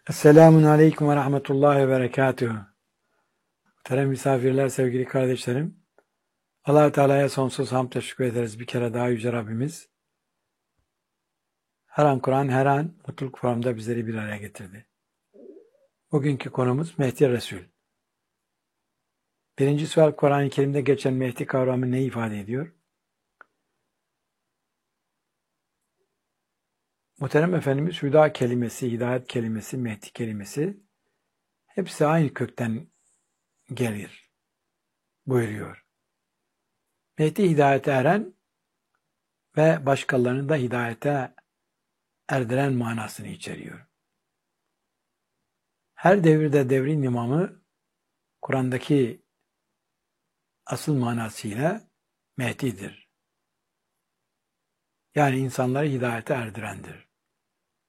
Esselamun Aleyküm ve Rahmetullahi ve Berekatuhu. Muhterem misafirler, sevgili kardeşlerim. Allah-u Teala'ya sonsuz hamd ve şükür ederiz. Bir kere daha Yüce Rabbimiz her an Kur'an, her an mutluluk formunda bizleri bir araya getirdi. Bugünkü konumuz Mehdi Resul. Birinci sual, Kur'an-ı Kerim'de geçen Mehdi kavramı ne ifade ediyor? Muhterem Efendimiz Hüda kelimesi, hidayet kelimesi, Mehdi kelimesi hepsi aynı kökten gelir buyuruyor. Mehdi hidayete eren ve başkalarını da hidayete erdiren manasını içeriyor. Her devirde devrin imamı Kur'an'daki asıl manasıyla Mehdi'dir. Yani insanları hidayete erdirendir.